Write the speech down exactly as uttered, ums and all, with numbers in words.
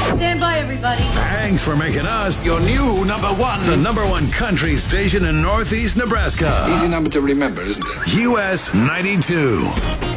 Stand by, everybody. Thanks for making us your new number one. The number one country station in Northeast Nebraska. Easy number to remember, isn't it? U S ninety-two.